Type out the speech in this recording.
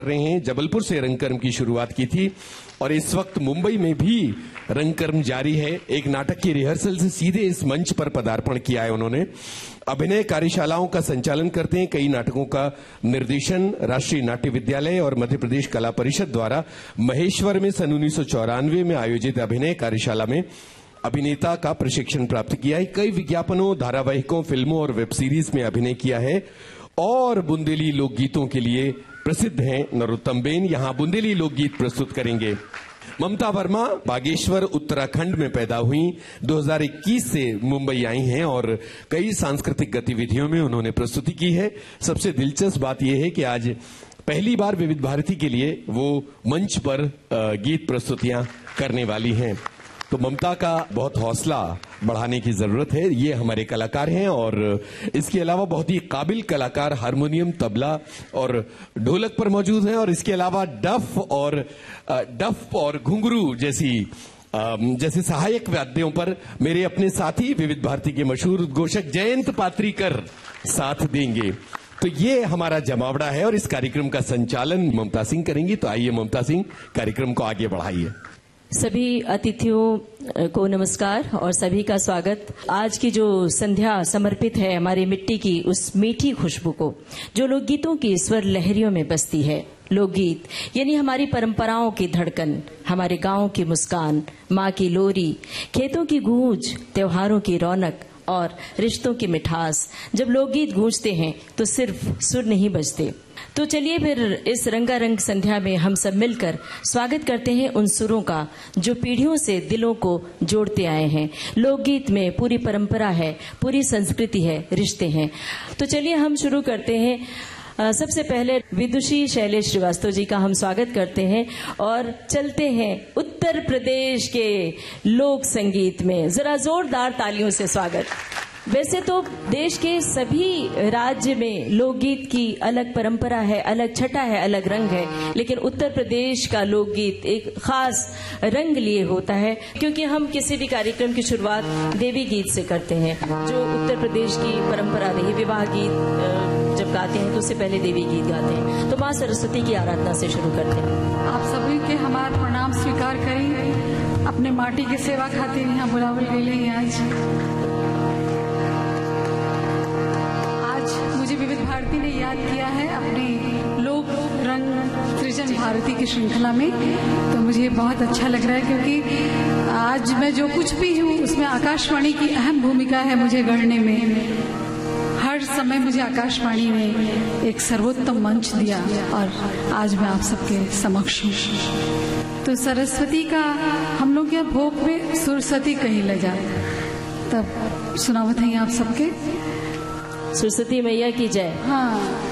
रहे हैं। जबलपुर से रंगकर्म की शुरुआत की थी और इस वक्त मुंबई में भी रंगकर्म जारी है। एक नाटक की रिहर्सल से सीधे इस मंच पर पदार्पण किया है उन्होंने। अभिनय कार्यशालाओं का संचालन करते हैं। कई नाटकों का निर्देशन राष्ट्रीय नाट्य विद्यालय और मध्य प्रदेश कला परिषद द्वारा महेश्वर में सन 1994 में आयोजित अभिनय कार्यशाला में अभिनेता का प्रशिक्षण प्राप्त किया है। कई विज्ञापनों, धारावाहिकों, फिल्मों और वेब सीरीज में अभिनय किया है और बुंदेली लोकगीतों के लिए प्रसिद्ध हैं नरोत्तम बेन। यहां बुंदेली लोकगीत प्रस्तुत करेंगे। ममता वर्मा बागेश्वर उत्तराखंड में पैदा हुई, 2021 से मुंबई आई हैं और कई सांस्कृतिक गतिविधियों में उन्होंने प्रस्तुति की है। सबसे दिलचस्प बात यह है कि आज पहली बार विविध भारती के लिए वो मंच पर गीत प्रस्तुतियां करने वाली हैं। तो ममता का बहुत हौसला बढ़ाने की जरूरत है। ये हमारे कलाकार हैं और इसके अलावा बहुत ही काबिल कलाकार हारमोनियम, तबला और ढोलक पर मौजूद हैं और इसके अलावा डफ और घुंघरू जैसे सहायक वाद्यों पर मेरे अपने साथी विविध भारती के मशहूर उद्घोषक जयंत पात्रीकर साथ देंगे। तो ये हमारा जमावड़ा है और इस कार्यक्रम का संचालन ममता सिंह करेंगी। तो आइए ममता सिंह, कार्यक्रम को आगे बढ़ाइए। सभी अतिथियों को नमस्कार और सभी का स्वागत। आज की जो संध्या समर्पित है हमारी मिट्टी की उस मीठी खुशबू को, जो लोकगीतों की स्वर लहरियों में बसती है। लोकगीत यानी हमारी परंपराओं की धड़कन, हमारे गांव की मुस्कान, माँ की लोरी, खेतों की गूंज, त्योहारों की रौनक और रिश्तों की मिठास। जब लोकगीत गूंजते हैं तो सिर्फ सुर नहीं बजते। तो चलिए फिर इस रंगारंग संध्या में हम सब मिलकर स्वागत करते हैं उन सुरों का जो पीढ़ियों से दिलों को जोड़ते आए हैं। लोकगीत में पूरी परंपरा है, पूरी संस्कृति है, रिश्ते हैं। तो चलिए हम शुरू करते हैं। सबसे पहले विदुषी शैलेश श्रीवास्तव जी का हम स्वागत करते हैं और चलते हैं उत्तर प्रदेश के लोक संगीत में। जरा जोरदार तालियों से स्वागत। वैसे तो देश के सभी राज्य में लोकगीत की अलग परंपरा है, अलग छटा है, अलग रंग है, लेकिन उत्तर प्रदेश का लोकगीत एक खास रंग लिए होता है क्योंकि हम किसी भी कार्यक्रम की शुरुआत देवी गीत से करते हैं, जो उत्तर प्रदेश की परंपरा रही। विवाह गीत जब गाते हैं तो उससे पहले देवी गीत गाते हैं। तो माँ सरस्वती की आराधना से शुरू करते हैं। आप सभी के हमारे प्रणाम स्वीकार करें। अपने माटी की सेवा खातिर यहाँ बुलावल गई आज मुझे विविध भारती ने याद किया है अपनी लोक रंग सृजन भारती की श्रृंखला में। तो मुझे बहुत अच्छा लग रहा है क्योंकि आज मैं जो कुछ भी हूँ उसमें आकाशवाणी की अहम भूमिका है मुझे गढ़ने में। हर समय मुझे आकाशवाणी ने एक सर्वोत्तम मंच दिया और आज मैं आप सबके समक्ष हूँ। तो सरस्वती का हम लोग यहाँ भोग में सुरसती कही ले जाए, तब सुनावत है आप सबके। सरस्वती मैया की जय। हाँ।